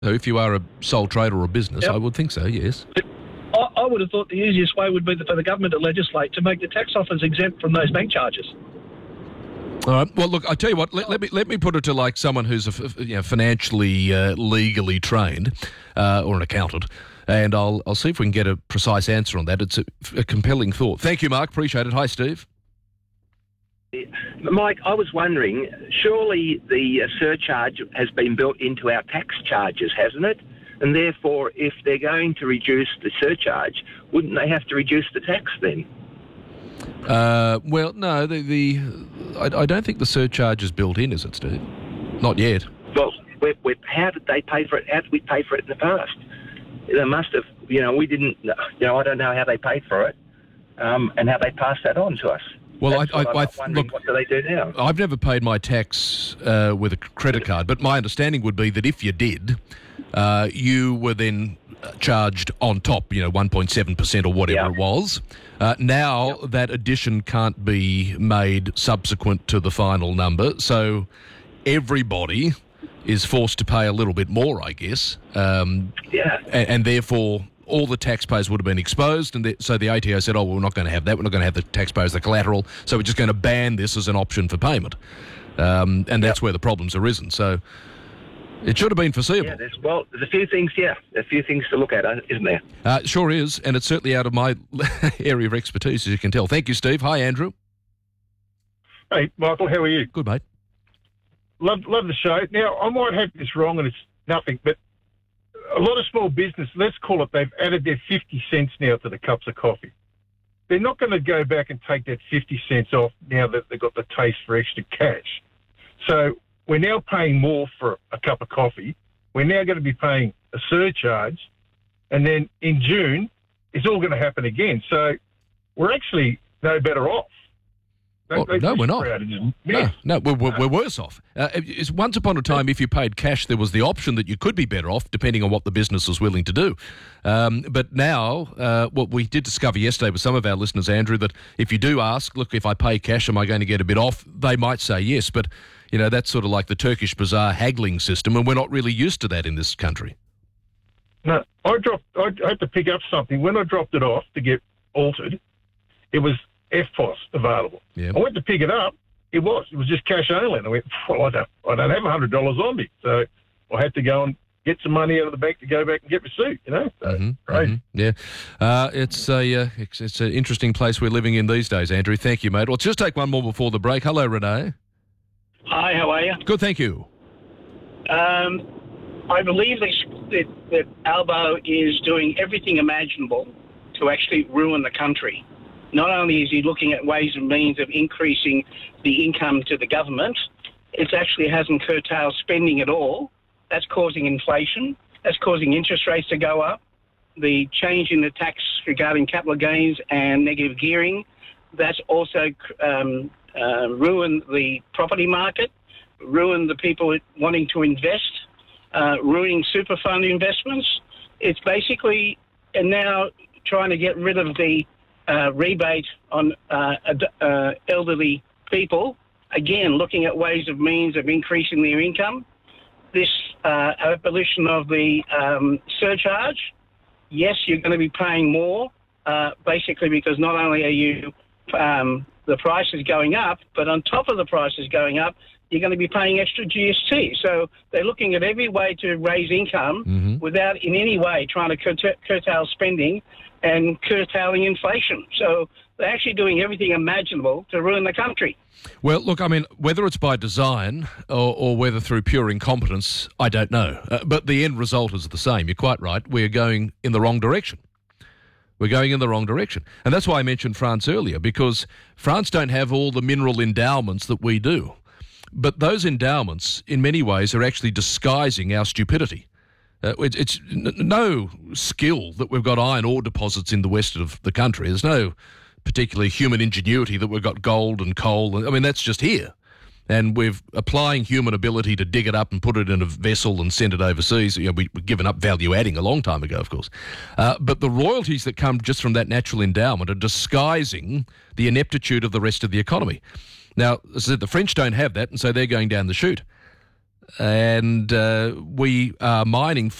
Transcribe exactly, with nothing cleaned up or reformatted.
So if you are a sole trader or a business, Yep. I would think so, yes. I, I would have thought the easiest way would be for the government to legislate to make the tax office exempt from those bank charges. All right. Well, look, I tell you what. Let, let me let me put it to like someone who's a, f- you know, financially, uh, legally trained, uh, or an accountant, and I'll I'll see if we can get a precise answer on that. It's a, a compelling thought. Thank you, Mark. Appreciate it. Hi, Steve. Mike, I was wondering, surely the uh, surcharge has been built into our tax charges, hasn't it? And therefore, if they're going to reduce the surcharge, wouldn't they have to reduce the tax then? Uh, well, no, the, the I, I don't think the surcharge is built in, is it, Steve? Not yet. Well, we're, we're, how did they pay for it? How did we pay for it in the past? They must have, you know, we didn't, you know, I don't know how they paid for it um, and how they passed that on to us. Well, That's I, I, what I I'm wondering, look, what do they do now? I've never paid my tax uh, with a credit card, but my understanding would be that if you did, uh, you were then charged on top, you know, one point seven percent or whatever Yeah. it was. Uh, now that addition can't be made subsequent to the final number, so everybody is forced to pay a little bit more, I guess. Um, Yeah. and, and therefore all the taxpayers would have been exposed, and the, so the A T O said, oh, well, we're not going to have that, we're not going to have the taxpayers, the collateral, so we're just going to ban this as an option for payment. Um, and that's Yep. where the problem's arisen. So it should have been foreseeable. Yeah, there's, well, there's a few things, yeah, a few things to look at, isn't there? Uh, sure is, and it's certainly out of my area of expertise, as you can tell. Thank you, Steve. Hi, Andrew. Hey, Michael, how are you? Good, mate. Love, love the show. Now, I might have this wrong and it's nothing, but a lot of small business, let's call it, they've added their fifty cents now to the cups of coffee. They're not going to go back and take that fifty cents off now that they've got the taste for extra cash. So we're now paying more for a cup of coffee. We're now going to be paying a surcharge. And then in June, it's all going to happen again. So we're actually no better off. Well, They- they no, we're just not. created it. No, Yeah. no, we're, we're, we're worse off. Uh, it's once upon a time, if you paid cash, there was the option that you could be better off, depending on what the business was willing to do. Um, but now, uh, what we did discover yesterday with some of our listeners, Andrew, that if you do ask, look, if I pay cash, am I going to get a bit off? They might say yes, but you know that's sort of like the Turkish bazaar haggling system, and we're not really used to that in this country. No, I dropped. I had to pick up something. When I dropped it off to get altered, it was F P O S available. Yeah. I went to pick it up. It was. It was just cash only. And I went, well, I don't, I don't have one hundred dollars on me. So I had to go and get some money out of the bank to go back and get receipt, you know? So, Mm-hmm, great. mm-hmm, yeah. Uh, it's a uh, it's, it's an interesting place we're living in these days, Andrew. Thank you, mate. Well, let's just take one more before the break. Hello, Renee. Hi, how are you? Good, thank you. Um, I believe that, that, that Albo is doing everything imaginable to actually ruin the country. Not only is he looking at ways and means of increasing the income to the government, it actually hasn't curtailed spending at all. That's causing inflation. That's causing interest rates to go up. The change in the tax regarding capital gains and negative gearing, that's also um, uh, ruined the property market, ruined the people wanting to invest, uh, ruining super fund investments. It's basically and now trying to get rid of the uh, rebate on uh, ad- uh, elderly people, again, looking at ways of means of increasing their income. This uh, abolition of the um, surcharge, yes, you're going to be paying more, uh, basically because not only are you, um, the price is going up, but on top of the prices going up, you're going to be paying extra G S T. So they're looking at every way to raise income Mm-hmm. without in any way trying to curta- curtail spending and curtailing inflation. So they're actually doing everything imaginable to ruin the country. Well, look, I mean, whether it's by design or, or whether through pure incompetence, I don't know. Uh, but the end result is the same. You're quite right. We're going in the wrong direction. We're going in the wrong direction. And that's why I mentioned France earlier, because France don't have all the mineral endowments that we do. But those endowments, in many ways, are actually disguising our stupidity. Uh, it's it's n- no skill that we've got iron ore deposits in the west of the country. There's no particularly human ingenuity that we've got gold and coal. I mean, that's just here. And we're applying human ability to dig it up and put it in a vessel and send it overseas. You know, we, we've given up value adding a long time ago, of course. Uh, but the royalties that come just from that natural endowment are disguising the ineptitude of the rest of the economy. Now, as I said, the French don't have that, and so they're going down the chute. and uh, we are mining